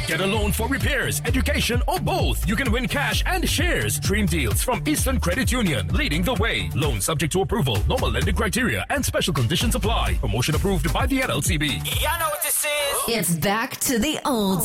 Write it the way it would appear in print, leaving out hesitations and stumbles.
Get a loan for repairs, education, or both. You can win cash and shares. Dream deals from Eastern Credit Union, leading the way. Loan subject to approval. Normal lending criteria and special conditions apply. Promotion approved by the NLCB. Y'all know what this is. It's back to the old